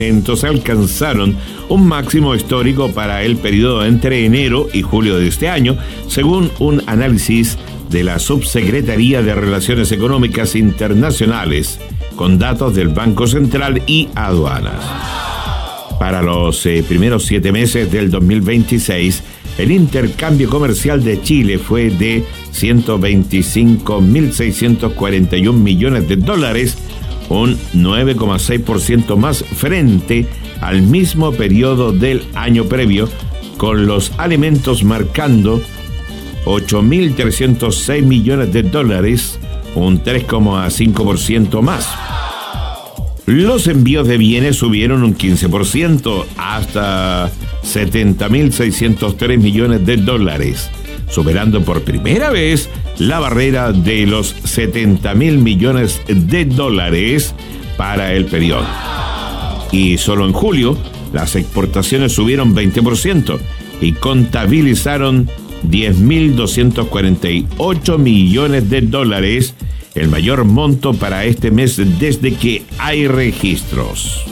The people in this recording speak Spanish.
Entonces alcanzaron un máximo histórico para el periodo entre enero y julio de este año, según un análisis de la Subsecretaría de Relaciones Económicas Internacionales, con datos del Banco Central y aduanas. Para los primeros 7 meses del 2026, el intercambio comercial de Chile fue de 125.641 millones de dólares, un 9,6% más frente al mismo periodo del año previo, con los alimentos marcando 8.306 millones de dólares, un 3,5% más. Los envíos de bienes subieron un 15% hasta 70.603 millones de dólares, superando por primera vez la barrera de los 70.000 millones de dólares para el periodo. Y solo en julio, las exportaciones subieron 20% y contabilizaron 10.248 millones de dólares, el mayor monto para este mes desde que hay registros.